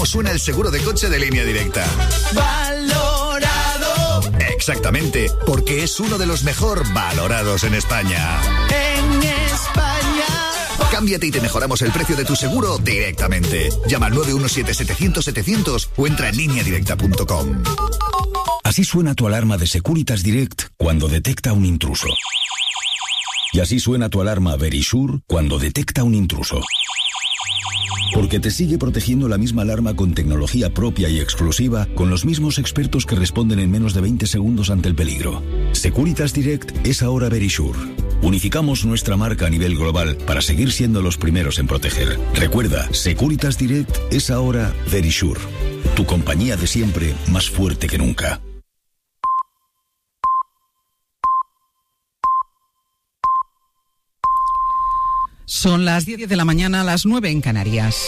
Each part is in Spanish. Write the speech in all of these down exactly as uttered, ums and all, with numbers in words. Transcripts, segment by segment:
cómo suena el seguro de coche de Línea Directa. ¡Valorado! Exactamente, porque es uno de los mejor valorados en España. En España. Cámbiate y te mejoramos el precio de tu seguro directamente. Llama al nueve uno siete, setecientos, setecientos o entra en línea directa punto com. Así suena tu alarma de Securitas Direct cuando detecta un intruso. Y así suena tu alarma Verisure cuando detecta un intruso. Porque te sigue protegiendo la misma alarma con tecnología propia y exclusiva, con los mismos expertos que responden en menos de veinte segundos ante el peligro. Securitas Direct es ahora Verisure. Unificamos nuestra marca a nivel global para seguir siendo los primeros en proteger. Recuerda, Securitas Direct es ahora Verisure. Tu compañía de siempre, más fuerte que nunca. Son las diez de la mañana, las nueve en Canarias.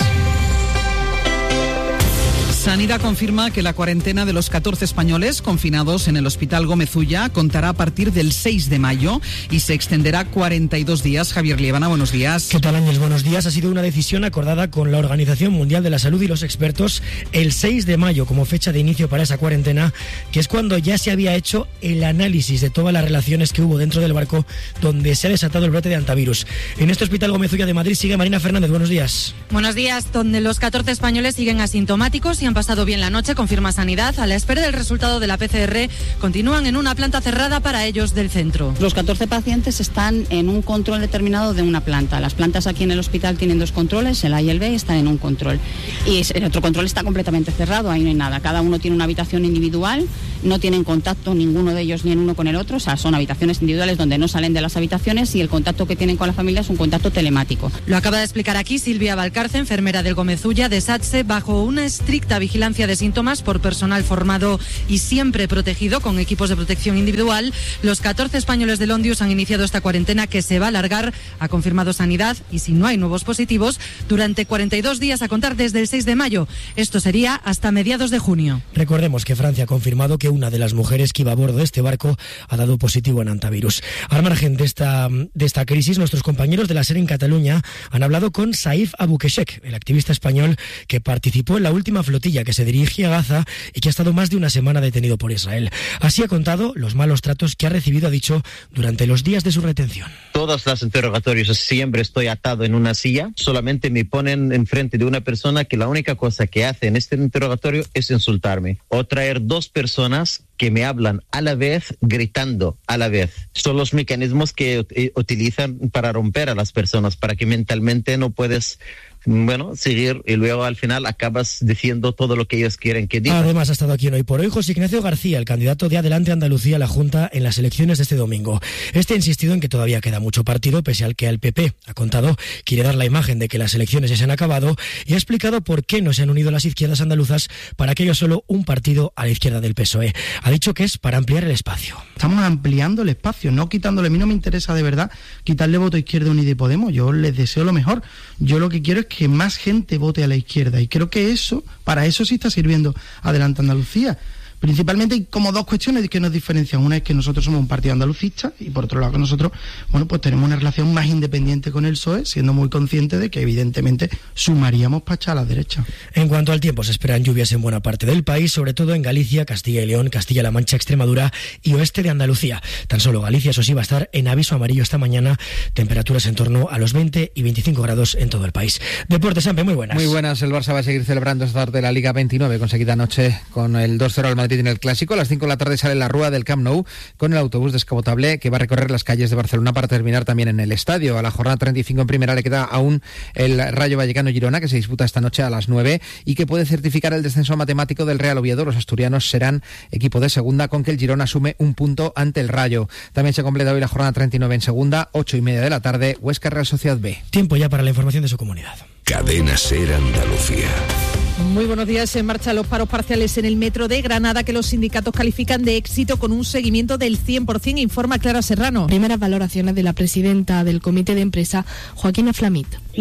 Sanidad confirma que la cuarentena de los catorce españoles confinados en el Hospital Gómez Ulla contará a partir del seis de mayo y se extenderá cuarenta y dos días. Javier Liébana, buenos días. ¿Qué tal, Ángel? Buenos días. Ha sido una decisión acordada con la Organización Mundial de la Salud y los expertos el seis de mayo como fecha de inicio para esa cuarentena, que es cuando ya se había hecho el análisis de todas las relaciones que hubo dentro del barco donde se ha desatado el brote de hantavirus. En este Hospital Gómez Ulla de Madrid sigue Marina Fernández. Buenos días. Buenos días, donde los catorce españoles siguen asintomáticos y han pasado bien la noche, confirma Sanidad. A la espera del resultado de la P C R, continúan en una planta cerrada para ellos del centro. Los catorce pacientes están en un control determinado de una planta. Las plantas aquí en el hospital tienen dos controles, el A y el B, están en un control. Y el otro control está completamente cerrado, ahí no hay nada. Cada uno tiene una habitación individual, no tienen contacto ninguno de ellos ni el uno con el otro, o sea, son habitaciones individuales donde no salen de las habitaciones y el contacto que tienen con la familia es un contacto telemático. Lo acaba de explicar aquí Silvia Valcarce, enfermera del Gómez Ulla de SATSE, bajo una estricta vigilancia de síntomas por personal formado y siempre protegido con equipos de protección individual. Los catorce españoles de Londius han iniciado esta cuarentena que se va a alargar, ha confirmado Sanidad, y si no hay nuevos positivos, durante cuarenta y dos días a contar desde el seis de mayo. Esto sería hasta mediados de junio. Recordemos que Francia ha confirmado que una de las mujeres que iba a bordo de este barco ha dado positivo en hantavirus. Al margen de esta, de esta crisis, nuestros compañeros de la SER en Cataluña han hablado con Saif Aboukeshek, el activista español que participó en la última flotilla que se dirige a Gaza y que ha estado más de una semana detenido por Israel. Así ha contado los malos tratos que ha recibido, ha dicho, durante los días de su retención. Todos los interrogatorios siempre estoy atado en una silla, solamente me ponen enfrente de una persona que la única cosa que hace en este interrogatorio es insultarme, o traer dos personas que me hablan a la vez, gritando a la vez. Son los mecanismos que ut- utilizan para romper a las personas, para que mentalmente no puedes, bueno, seguir, y luego al final acabas diciendo todo lo que ellos quieren que digas. Además ha estado aquí en Hoy por Hoy José Ignacio García, el candidato de Adelante Andalucía a la Junta en las elecciones de este domingo. Este ha insistido en que todavía queda mucho partido, pese al que al P P, ha contado, quiere dar la imagen de que las elecciones ya se han acabado, y ha explicado por qué no se han unido las izquierdas andaluzas para que haya solo un partido a la izquierda del P S O E. Ha dicho que es para ampliar el espacio. Estamos ampliando el espacio, no quitándole. A mí no me interesa de verdad quitarle voto a Izquierda Unida y Podemos. Yo les deseo lo mejor. Yo lo que quiero es que más gente vote a la izquierda, y creo que eso, para eso sí está sirviendo Adelante Andalucía. Principalmente hay como dos cuestiones que nos diferencian. Una es que nosotros somos un partido andalucista, y por otro lado que nosotros, bueno, pues tenemos una relación más independiente con el P S O E, siendo muy conscientes de que evidentemente sumaríamos para echar a la derecha. En cuanto al tiempo, se esperan lluvias en buena parte del país, sobre todo en Galicia, Castilla y León, Castilla-La Mancha, Extremadura y oeste de Andalucía. Tan solo Galicia, eso sí, va a estar en aviso amarillo esta mañana, temperaturas en torno a los veinte y veinticinco grados en todo el país. Deportes, Sampe, muy buenas. Muy buenas, el Barça va a seguir celebrando esta tarde la Liga veintinueve, conseguida anoche con el dos cero al Madrid en el Clásico. A las cinco de la tarde sale la Rúa del Camp Nou con el autobús descapotable que va a recorrer las calles de Barcelona para terminar también en el estadio. A la jornada treinta y cinco en primera le queda aún el Rayo Vallecano-Girona, que se disputa esta noche a las nueve y que puede certificar el descenso matemático del Real Oviedo. Los asturianos serán equipo de segunda, con que el Girona sume un punto ante el Rayo. También se completa hoy la jornada treinta y nueve en segunda, ocho y media de la tarde, Huesca Real Sociedad B. Tiempo ya para la información de su comunidad. Cadena SER Andalucía. Muy buenos días. En marcha los paros parciales en el metro de Granada, que los sindicatos califican de éxito con un seguimiento del cien por ciento, informa Clara Serrano. Primeras valoraciones de la presidenta del comité de empresa, Joaquina Flamit.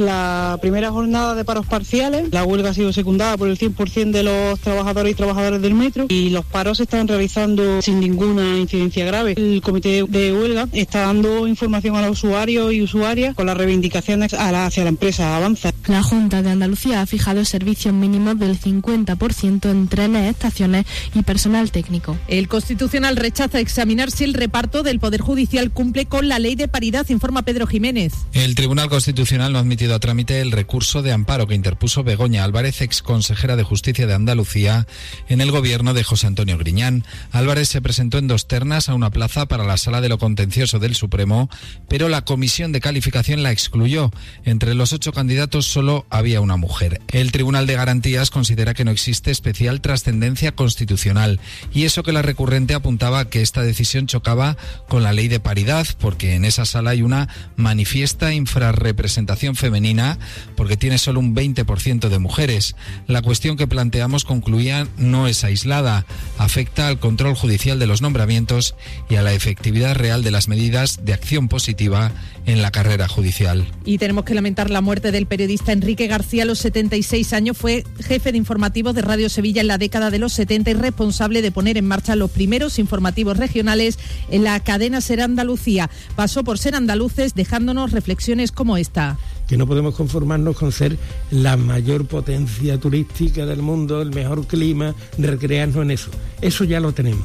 La primera jornada de paros parciales, la huelga ha sido secundada por el cien por ciento de los trabajadores y trabajadoras del metro, y los paros se están realizando sin ninguna incidencia grave. El comité de huelga está dando información a los usuarios y usuarias con las reivindicaciones a la, hacia la empresa Avanza. La Junta de Andalucía ha fijado servicios mínimos de del cincuenta por ciento en trenes, estaciones y personal técnico. El Constitucional rechaza examinar si el reparto del Poder Judicial cumple con la ley de paridad, informa Pedro Jiménez. El Tribunal Constitucional no ha admitido a trámite el recurso de amparo que interpuso Begoña Álvarez, ex consejera de Justicia de Andalucía, en el gobierno de José Antonio Griñán. Álvarez se presentó en dos ternas a una plaza para la Sala de lo Contencioso del Supremo, pero la Comisión de Calificación la excluyó. Entre los ocho candidatos solo había una mujer. El Tribunal de Garantías considera que no existe especial trascendencia constitucional, y eso que la recurrente apuntaba que esta decisión chocaba con la ley de paridad, porque en esa sala hay una manifiesta infrarrepresentación femenina, porque tiene solo un veinte por ciento de mujeres. La cuestión que planteamos, concluía, no es aislada, afecta al control judicial de los nombramientos y a la efectividad real de las medidas de acción positiva en la carrera judicial. Y tenemos que lamentar la muerte del periodista Enrique García a los setenta y seis años. Fue jefe de informativos de Radio Sevilla en la década de los setenta y responsable de poner en marcha los primeros informativos regionales en la cadena SER Andalucía. Pasó por Ser Andaluces dejándonos reflexiones como esta. Que no podemos conformarnos con ser la mayor potencia turística del mundo, el mejor clima, recrearnos en eso. Eso ya lo tenemos.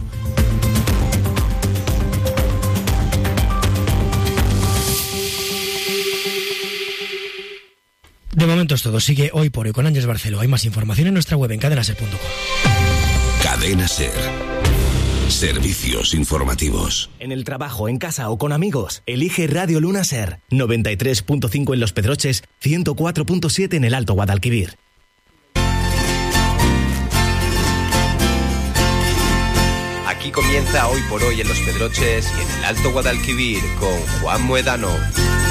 De momento es todo. Sigue Hoy por Hoy con Ángeles Barceló. Hay más información en nuestra web en cadena ser punto com. Cadena Ser. Servicios informativos. En el trabajo, en casa o con amigos, elige Radio Luna Ser. noventa y tres punto cinco en Los Pedroches, ciento cuatro punto siete en el Alto Guadalquivir. Aquí comienza Hoy por Hoy en Los Pedroches y en el Alto Guadalquivir con Juan Muedano.